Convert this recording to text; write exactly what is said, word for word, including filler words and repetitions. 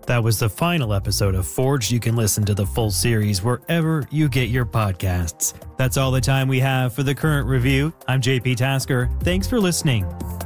That was the final episode of Forged. You can listen to the full series wherever you get your podcasts. That's all the time we have for the current review. I'm J P Tasker. Thanks for listening.